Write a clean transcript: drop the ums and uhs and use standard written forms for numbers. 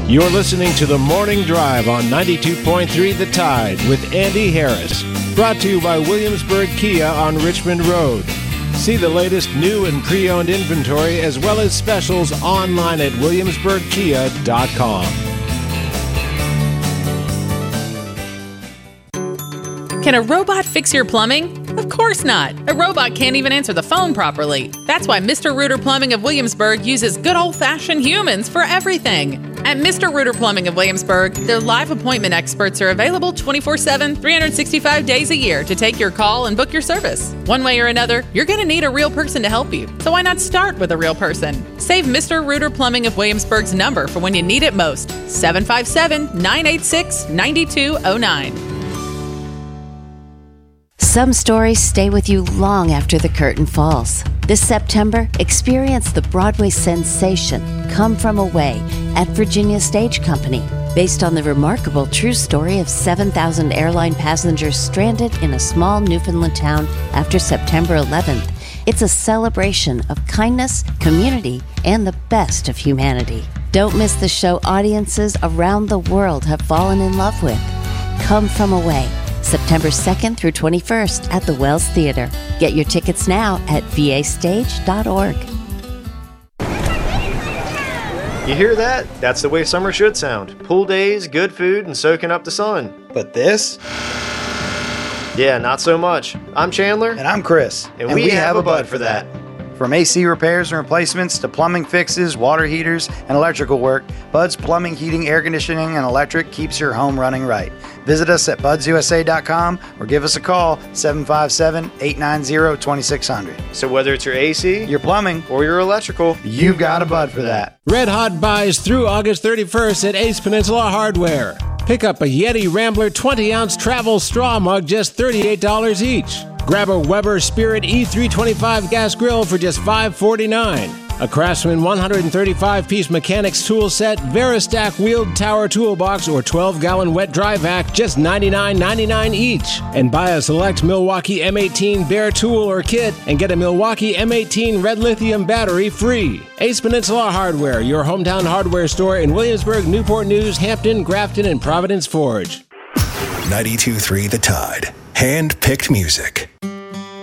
You're listening to The Morning Drive on 92.3 The Tide with Andy Harris. Brought to you by Williamsburg Kia on Richmond Road. See the latest new and pre-owned inventory as well as specials online at williamsburgkia.com. Can a robot fix your plumbing? Of course not. A robot can't even answer the phone properly. That's why Mr. Rooter Plumbing of Williamsburg uses good old-fashioned humans for everything. At Mr. Rooter Plumbing of Williamsburg, their live appointment experts are available 24/7, 365 days a year to take your call and book your service. One way or another, you're going to need a real person to help you. So why not start with a real person? Save Mr. Rooter Plumbing of Williamsburg's number for when you need it most. 757-986-9209. Some stories stay with you long after the curtain falls. This September, experience the Broadway sensation Come From Away at Virginia Stage Company, based on the remarkable true story of 7,000 airline passengers stranded in a small Newfoundland town after September 11th. It's a celebration of kindness, community, and the best of humanity. Don't miss the show audiences around the world have fallen in love with. Come From Away, September 2nd through 21st at the Wells Theater. Get your tickets now at vastage.org. You hear that? That's the way summer should sound. Pool days, good food, and soaking up the sun. But this? Yeah, not so much. I'm Chandler. And I'm Chris. And we have a bud for that. From AC repairs and replacements to plumbing fixes, water heaters, and electrical work, Bud's Plumbing, Heating, Air Conditioning, and Electric keeps your home running right. Visit us at budsusa.com or give us a call, 757-890-2600. So whether it's your AC, your plumbing, or your electrical, you've got a Bud for that. Red Hot buys through August 31st at Ace Peninsula Hardware. Pick up a Yeti Rambler 20-ounce travel straw mug, just $38 each. Grab a Weber Spirit E325 gas grill for just $5.49. A Craftsman 135-piece mechanics tool set, Veristack wheeled tower toolbox, or 12-gallon wet dry vac, just $99.99 each. And buy a select Milwaukee M18 bare tool or kit and get a Milwaukee M18 red lithium battery free. Ace Peninsula Hardware, your hometown hardware store in Williamsburg, Newport News, Hampton, Grafton, and Providence Forge. 92.3 The Tide. Hand-picked music.